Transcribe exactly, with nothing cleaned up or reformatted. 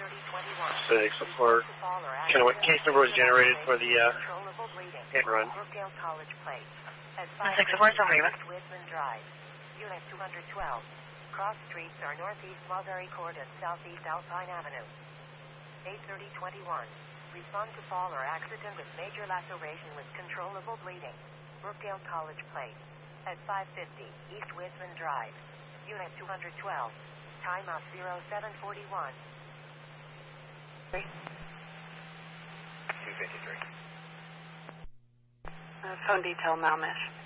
Six before kind of what case number was generated for the uh, hit and run. six four, Riva. Unit two twelve. Cross streets are northeast Mulberry Court and southeast Alpine Avenue. eight thirty twenty-one. Respond to fall or accident with major laceration with controllable bleeding. Brookdale College Place. At five fifty East Wisman Drive. Unit two twelve. Time of zero seven forty-one. two fifty-three. Uh, phone detail, Malmesh.